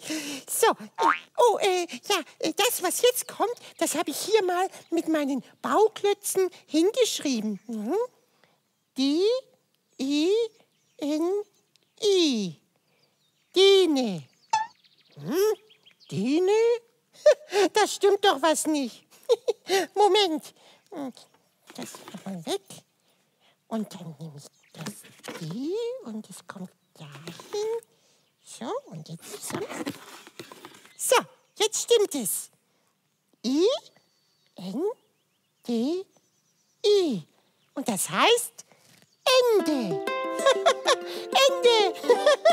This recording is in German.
So, das, was jetzt kommt, das habe ich hier mal mit meinen Bauklötzen hingeschrieben. Mhm. D-I-N-I. Dine. Hm? Dine? Da stimmt doch was nicht. Moment. Das mal weg. Und dann nehme ich das D und es kommt dahin. So, und jetzt zusammen. So, jetzt stimmt es. I-N-D-I. Und das heißt Ende. Ende.